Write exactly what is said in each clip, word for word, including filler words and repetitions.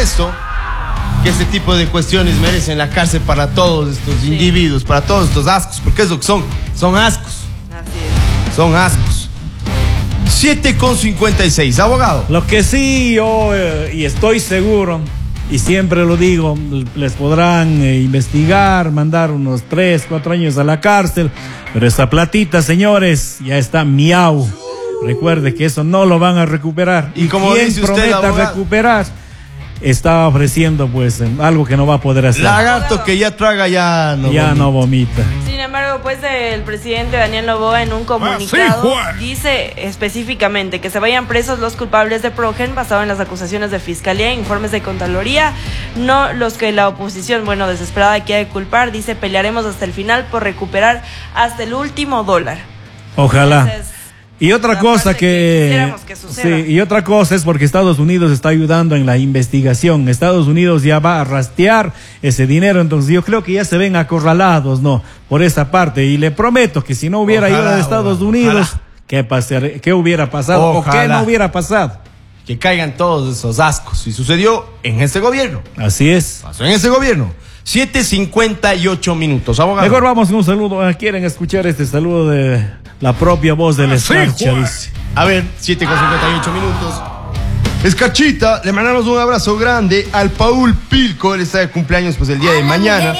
supuesto que este tipo de cuestiones merecen la cárcel para todos estos sí. individuos, para todos estos ascos, porque es lo que son, son ascos. Así es. Son ascos. siete con cincuenta y seis, abogado. Lo que sí yo, eh, y estoy seguro, y siempre lo digo, les podrán eh, investigar, mandar unos tres, cuatro años a la cárcel, pero esa platita, señores, ya está miau. Recuerde que eso no lo van a recuperar. Y como quien dice usted, prometa abogado, recuperar, está ofreciendo pues algo que no va a poder hacer. Lagarto que ya traga ya no ya vomita. no vomita. Sin embargo, pues el presidente Daniel Noboa en un comunicado ah, sí, dice específicamente que se vayan presos los culpables de Progen basado en las acusaciones de fiscalía e informes de Contraloría, no los que la oposición, bueno, desesperada quiere culpar. Dice, pelearemos hasta el final por recuperar hasta el último dólar. Ojalá. Entonces, y otra cosa que, que, que sí, y otra cosa es porque Estados Unidos está ayudando en la investigación. Estados Unidos ya va a rastrear ese dinero, entonces yo creo que ya se ven acorralados, ¿no? Por esa parte, y le prometo que si no hubiera ojalá, ayuda de Estados ojalá. Unidos, ¿qué pasar, qué hubiera pasado Ojalá. o qué no hubiera pasado? Que caigan todos esos ascos. Y sucedió en este gobierno. Así es. Pasó en ese gobierno. siete cincuenta y ocho minutos, abogado. Mejor vamos con un saludo. ¿Quieren escuchar este saludo de la propia voz del Escarcha? Dice. A ver, siete con cincuenta y ocho minutos. Escarchita, le mandamos un abrazo grande al Paul Pilco. Él está de cumpleaños pues el día de mañana.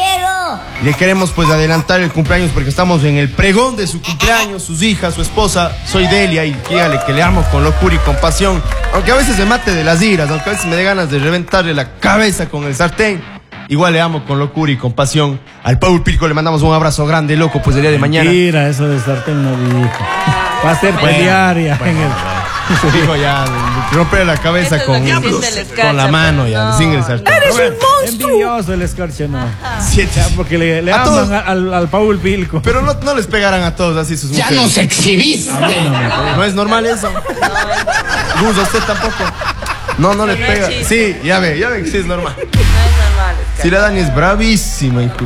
Le queremos pues adelantar el cumpleaños porque estamos en el pregón de su cumpleaños, sus hijas, su esposa. Soy Delia y dígale que le amo con locura y compasión. Aunque a veces se mate de las iras, aunque a veces me dé ganas de reventarle la cabeza con el sartén. Igual le amo con locura y compasión. Al Paul Pilco le mandamos un abrazo grande, loco, pues el día de mañana. Mentira, eso de sartén no dijo. Va a ser Bueno, diaria. bueno, en el... Dijo ya, rompe la cabeza Eso con, es lo que siente el Escarcha, con la mano pero ya, no. sin el sartén. ¡Eres un monstruo! Envidioso el Escarcha, no. Siete. Ya, porque le, le A aman todos. al, al Paul Pilco. Pero no, no les pegarán a todos así sus Ya mujeres. nos exhibiste. No es normal eso. Gus, a usted tampoco. No, no le No es pega. chiste. Sí, ya ve, ya ve que sí es normal. No es normal, Escarcha. Si la Dani es bravísima, hijo.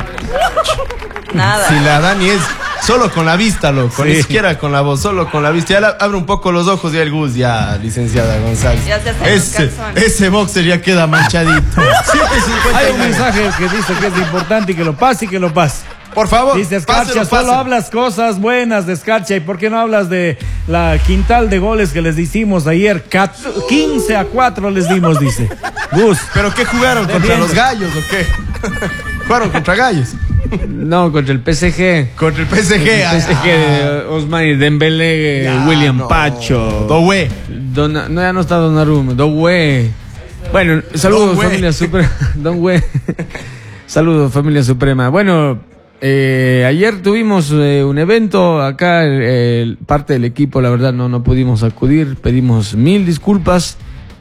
Nada. Si la Dani es solo con la vista, loco, Sí. ni siquiera con la voz, solo con la vista. Ya la- abre un poco los ojos y el Gus, ya, licenciada González. Ya se hacen los ese, calzones. ese boxer ya queda manchadito. siete cincuenta y Hay un nueve. mensaje que dice que es importante y que lo pase y que lo pase. Por favor, Dice Escarcha, páselo, solo páselo. hablas cosas buenas de Escarcha. ¿Y por qué no hablas de la quintal de goles que les hicimos ayer? Cat- quince a cuatro les dimos, dice Gus. ¿Pero qué jugaron? ¿Contra Defiende. los gallos o qué? ¿Jugaron contra gallos? No, contra el P S G. Contra el P S G. P S G de Osmani, Dembélé, Ya, William no. Pacho. Dowe. Dona- no, ya no está Donnarumma. Dowe. Bueno, saludos, Don Hue. familia Suprema. Don Hue. Saludos, familia Suprema. Bueno, eh, ayer tuvimos eh, un evento acá. eh, parte del equipo, la verdad, no, no pudimos acudir. Pedimos mil disculpas.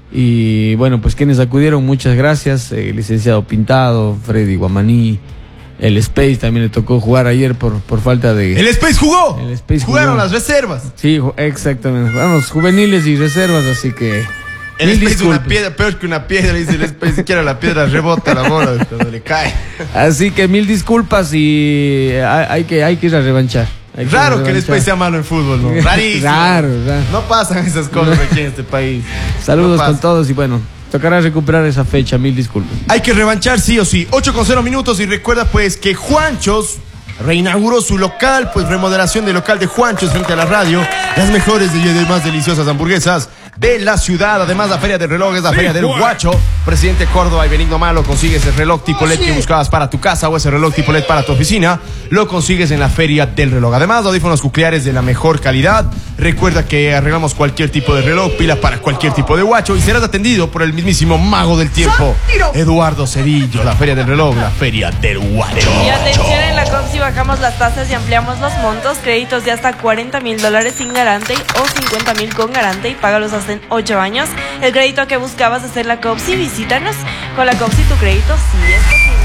Y bueno, pues quienes acudieron, muchas gracias. Eh, licenciado Pintado, Freddy Guamaní. El Space también le tocó jugar ayer por, por falta de... El Space jugó. El Space Jugaron jugó. las reservas. Sí, ju- exactamente. Jugamos juveniles y reservas, así que... El mil Space es una disculpas. piedra, peor que una piedra, dice el Space. Siquiera la piedra rebota la bola cuando le cae. Así que mil disculpas y hay, hay que, hay que ir a revanchar. Hay que ir a Raro que el revanchar. Space sea malo en fútbol, ¿no? Rarísimo. Raro, raro. No pasan esas cosas aquí en este país. Saludos No con pasa. todos y bueno, tocará recuperar esa fecha, mil disculpas. Hay que revanchar sí o sí. ocho con cero minutos y recuerda pues que Juanchos reinauguró su local, pues remodelación del local de Juanchos frente a la radio. Las mejores y más deliciosas hamburguesas de la ciudad. Además, la Feria del Reloj es la Feria del Guacho. Presidente Córdoba y Benigno Malo, consigues el reloj tipo L E D que buscabas para tu casa o ese reloj tipo L E D para tu oficina. Lo consigues en la Feria del Reloj. Además, audífonos nucleares de la mejor calidad. Recuerda que arreglamos cualquier tipo de reloj, pila para cualquier tipo de guacho y serás atendido por el mismísimo mago del tiempo, Eduardo Cedillo. La Feria del Reloj, la Feria del Guacho. Y atención, en la COPSI bajamos las tasas y ampliamos los montos. Créditos de hasta cuarenta mil dólares sin garante o cincuenta mil con garante y págalos hasta en ocho años. El crédito que buscabas es en la COPSI. Visítanos. Con la COPSI tu crédito sí es posible.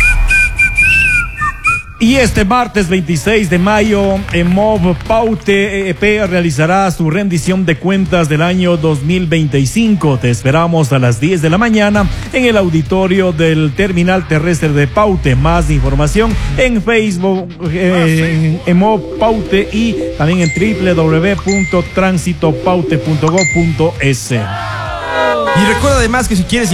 Y este martes veintiséis de mayo, EMOV Paute E P realizará su rendición de cuentas del año dos mil veinticinco. Te esperamos a las diez de la mañana en el auditorio del Terminal Terrestre de Paute. Más información en Facebook, eh, en EMOV Paute y también en doble u doble u doble u punto transito paute punto gob punto es. Y recuerda además que si quieres